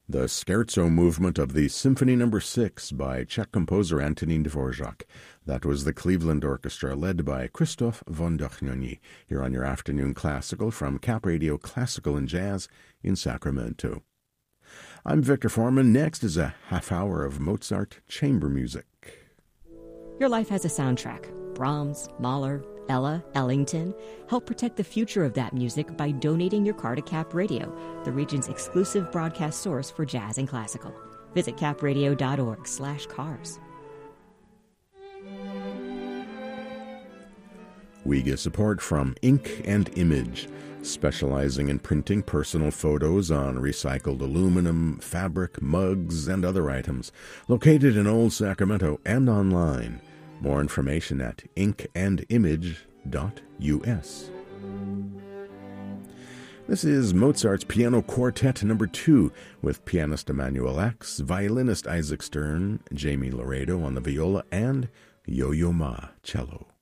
The Scherzo movement of the Symphony No. 6 by Czech composer Antonín Dvorak. That was the Cleveland Orchestra led by Christoph von Dohnányi, here on your afternoon classical from Cap Radio Classical and Jazz in Sacramento. I'm Victor Foreman. Next is a half hour of Mozart chamber music. Your life has a soundtrack. Brahms, Mahler, Ella, Ellington. Help protect the future of that music by donating your car to Cap Radio, the region's exclusive broadcast source for jazz and classical. Visit capradio.org/cars. We get support from Ink and Image, specializing in printing personal photos on recycled aluminum, fabric, mugs, and other items, located in Old Sacramento and online. More information at inkandimage.us. This is Mozart's Piano Quartet No. 2 with pianist Emanuel Ax, violinist Isaac Stern, Jamie Laredo on the viola, and Yo-Yo Ma cello.